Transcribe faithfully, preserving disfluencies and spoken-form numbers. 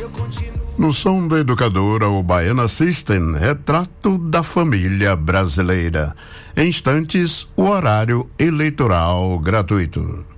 No som da educadora, o Baiana System, retrato da família brasileira. Em instantes, o horário eleitoral gratuito.